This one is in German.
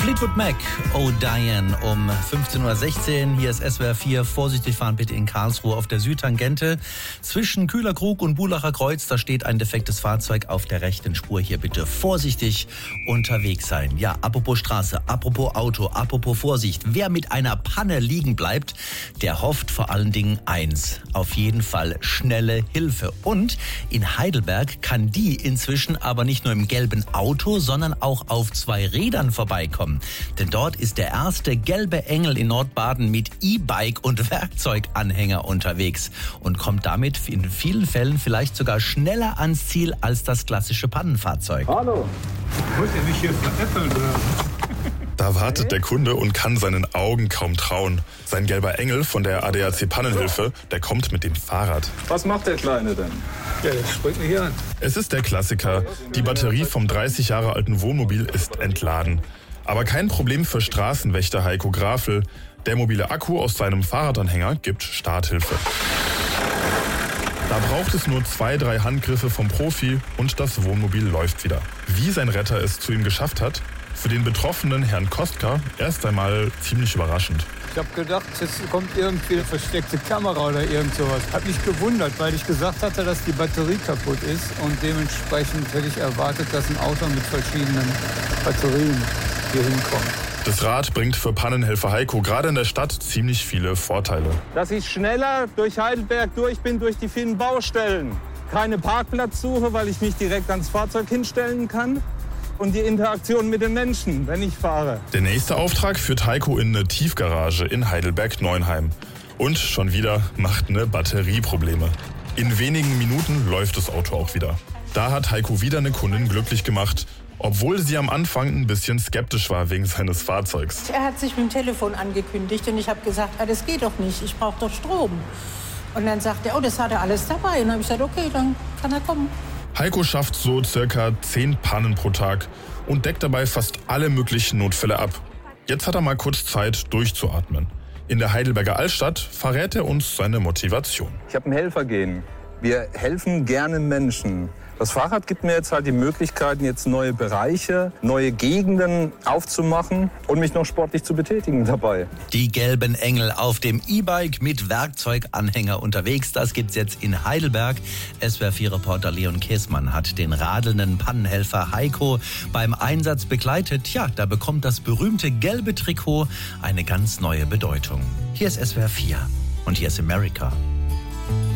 Fleetwood Mac, Oh Diane, um 15.16 Uhr. Hier ist SWR 4. Vorsichtig fahren bitte in Karlsruhe auf der Südtangente. Zwischen Kühlerkrug und Bulacher Kreuz, da steht ein defektes Fahrzeug auf der rechten Spur. Hier bitte vorsichtig unterwegs sein. Ja, apropos Straße, apropos Auto, apropos Vorsicht. Wer mit einer Panne liegen bleibt, der hofft vor allen Dingen eins. Auf jeden Fall schnelle Hilfe. Und in Heidelberg kann die inzwischen aber nicht nur im gelben Auto, sondern auch auf 2 Rädern vorbeikommen. Denn dort ist der erste gelbe Engel in Nordbaden mit E-Bike und Werkzeuganhänger unterwegs und kommt damit in vielen Fällen vielleicht sogar schneller ans Ziel als das klassische Pannenfahrzeug. Hallo. Muss ich mich hier veräppeln oder? Da wartet der Kunde und kann seinen Augen kaum trauen. Sein gelber Engel von der ADAC Pannenhilfe, der kommt mit dem Fahrrad. Was macht der Kleine denn? Ja, das springt mich hier an. Es ist der Klassiker. Die Batterie vom 30 Jahre alten Wohnmobil ist entladen. Aber kein Problem für Straßenwächter Heiko Grafel. Der mobile Akku aus seinem Fahrradanhänger gibt Starthilfe. Da braucht es nur 2-3 Handgriffe vom Profi und das Wohnmobil läuft wieder. Wie sein Retter es zu ihm geschafft hat, für den betroffenen Herrn Kostka erst einmal ziemlich überraschend. Ich habe gedacht, jetzt kommt irgendwie eine versteckte Kamera oder irgend sowas. Hat mich gewundert, weil ich gesagt hatte, dass die Batterie kaputt ist. Und dementsprechend hätte ich erwartet, dass ein Auto mit verschiedenen Batterien hier hinkommt. Das Rad bringt für Pannenhelfer Heiko gerade in der Stadt ziemlich viele Vorteile. Dass ich schneller durch Heidelberg durch bin, durch die vielen Baustellen. Keine Parkplatzsuche, weil ich mich direkt ans Fahrzeug hinstellen kann. Und die Interaktion mit den Menschen, wenn ich fahre. Der nächste Auftrag führt Heiko in eine Tiefgarage in Heidelberg-Neunheim. Und schon wieder macht eine Batterie Probleme. In wenigen Minuten läuft das Auto auch wieder. Da hat Heiko wieder eine Kundin glücklich gemacht, obwohl sie am Anfang ein bisschen skeptisch war wegen seines Fahrzeugs. Er hat sich mit dem Telefon angekündigt und ich habe gesagt, das geht doch nicht, ich brauche doch Strom. Und dann sagt er, das hat er alles dabei. Und dann habe ich gesagt, okay, dann kann er kommen. Heiko schafft so circa 10 Pannen pro Tag und deckt dabei fast alle möglichen Notfälle ab. Jetzt hat er mal kurz Zeit, durchzuatmen. In der Heidelberger Altstadt verrät er uns seine Motivation. Ich habe ein Helfergehen. Wir helfen gerne Menschen. Das Fahrrad gibt mir jetzt halt die Möglichkeiten, jetzt neue Bereiche, neue Gegenden aufzumachen und mich noch sportlich zu betätigen dabei. Die gelben Engel auf dem E-Bike mit Werkzeuganhänger unterwegs. Das gibt's jetzt in Heidelberg. SWR4-Reporter Leon Käßmann hat den radelnden Pannenhelfer Heiko beim Einsatz begleitet. Ja, da bekommt das berühmte gelbe Trikot eine ganz neue Bedeutung. Hier ist SWR 4 und hier ist America.